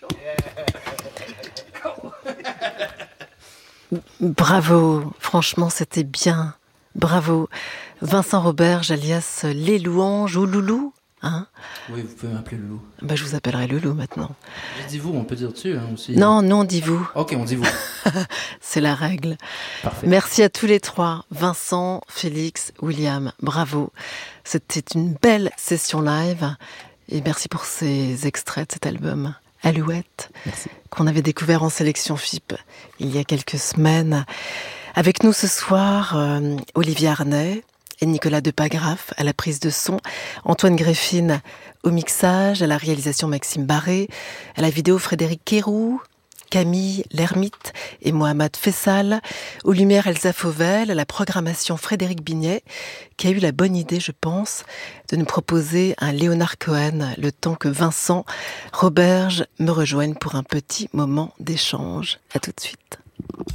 Bravo, franchement, c'était bien. Bravo. Vincent Roberge, alias Les Louanges ou Loulou, hein? Oui, vous pouvez m'appeler Loulou. Je vous appellerai Loulou maintenant. J'ai dit vous, on peut dire tu aussi. Non, on dit vous. Ok, on dit vous. C'est la règle. Parfait. Merci à tous les trois, Vincent, Félix, William, bravo. C'était une belle session live et merci pour ces extraits de cet album Alouette. Merci. Qu'on avait découvert en sélection FIP il y a quelques semaines. Avec nous ce soir, Olivier Arnay et Nicolas Depagraf à la prise de son, Antoine Greffine au mixage, à la réalisation Maxime Barré, à la vidéo Frédéric Quéroux, Camille Lermite et Mohamed Fessal, aux lumières Elsa Fauvel, à la programmation Frédéric Bignet, qui a eu la bonne idée, je pense, de nous proposer un Léonard Cohen, le temps que Vincent Roberge me rejoigne pour un petit moment d'échange. À tout de suite.